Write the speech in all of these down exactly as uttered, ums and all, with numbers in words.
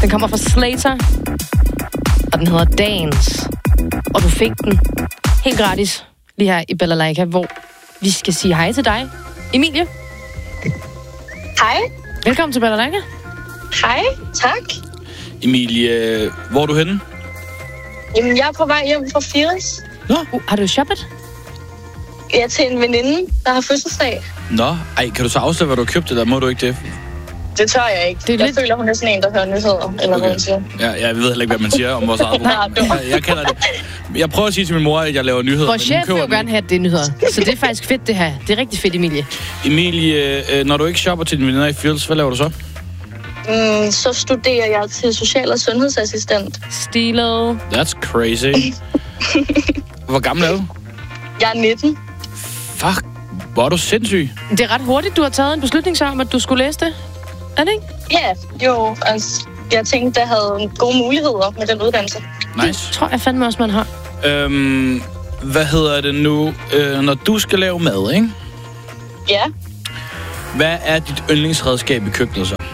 Den kommer fra Slater, og den hedder Dance. Og du fik den helt gratis lige her i Balalaika, hvor vi skal sige hej til dig, Emilie. Hej. Velkommen til Balalaika. Hej, tak. Emilie, hvor er du henne? Jamen, jeg er på vej hjem fra Fields. Nå. Uh, har du shoppet? Jeg er til en veninde, der har fødselsdag. Nå, ej, kan du så afsløre, hvad du har købt, eller må du ikke det? Det tør jeg ikke. Det er jeg lidt... føler, hun er sådan en, der hører nyheder, eller okay. Hvad hun siger. Ja, jeg ved heller ikke, hvad man siger om vores eget program. Jeg, jeg kender det. Jeg prøver at sige til min mor, at jeg laver nyheder. Vores chef vil jo gerne have, at det er nyheder. Så det er faktisk fedt, det her. Det er rigtig fedt, Emilie. Emilie, når du ikke shopper til dine veninder i Fields, hvad laver du så? Mm, så studerer jeg til social- og sundhedsassistent. Stilet. That's crazy. Hvor gammel er du? Jeg er nitten. Fuck, hvor er du sindssyg. Det er ret hurtigt, du har taget en beslutning så om, at du skulle læse det. Er det ikke? Ja, jo. Altså, jeg tænkte, der havde gode muligheder med den uddannelse. Nice. Det tror jeg fandme også, man har. Øhm, hvad hedder det nu? Øh, når du skal lave mad, ikke? Ja. Hvad er dit yndlingsredskab i køkkenet så?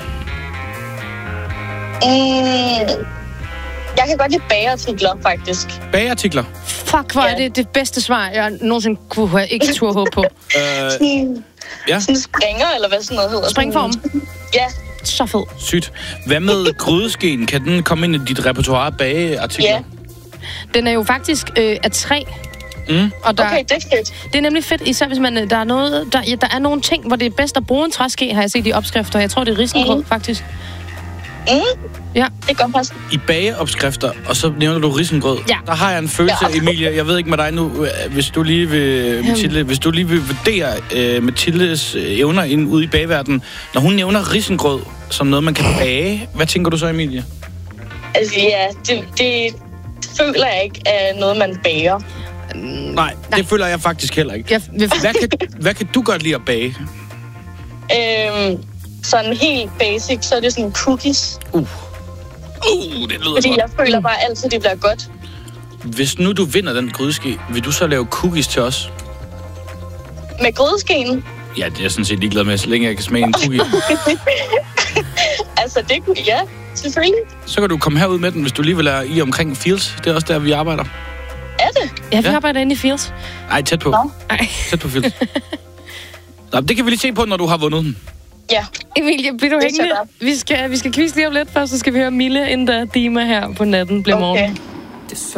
Mm, jeg kan godt lide bageartikler, faktisk. Bageartikler? Fuck, hvor ja. er det det bedste svar, jeg nogensinde kunne have ikke turde håbe på. øh, Sådan, ja. sådan springer, eller hvad sådan noget hedder. Springform? Ja. Så fed. Sygt. Hvad med grydeskeen? Kan den komme ind i dit repertoire af bageartikler? Ja. Den er jo faktisk øh, af træ. Mm. Og der, Okay, det er fedt. det er nemlig fedt, især hvis man, der er noget, der, ja, der er nogle ting, hvor det er bedst at bruge en træske, har jeg set i opskrifter. Jeg tror, det er risengrød, mm. faktisk. Mm. Ja. Det kan godt passe. I bageopskrifter, og så nævner du risengrød. Ja. Der har jeg en følelse, Ja. Emilie, jeg ved ikke med dig nu, hvis du lige vil, Mathilde, hvis du lige vil vurdere uh, Mathildes evner inde ude i bagverdenen. Når hun nævner risengrød som noget, man kan bage, hvad tænker du så, Emilie? Altså, ja, det, det føler jeg ikke er noget, man bager. Nej, det Nej. føler jeg faktisk heller ikke. Jeg, jeg, Hvad kan, hvad kan du godt lide at bage? Øhm, sådan helt basic, så er det sådan cookies. Uh. Uh, det lyder Fordi godt. jeg føler bare altid, det bliver godt. Hvis nu du vinder den grydeske, vil du så lave cookies til os? Med grydeskeen. Ja, det er jeg sådan set ligeglad med, så længe jeg kan smage en cookie. Altså, det kunne... Ja, selvfølgelig. Så kan du komme herud med den, hvis du lige vil være i omkring Fields. Det er også der, vi arbejder. Er det? ja, vi Ja. arbejder inde i Fields. Ej, tæt på. Nå. Ej. Tæt på Fields. Nå, det kan vi lige se på, når du har vundet den. Ja. Emilie, bliver du Det hængende? er Vi skal, vi skal quizze lige om lidt, først så skal vi høre Mille, inden der Dima her på natten bliver morgen. Okay.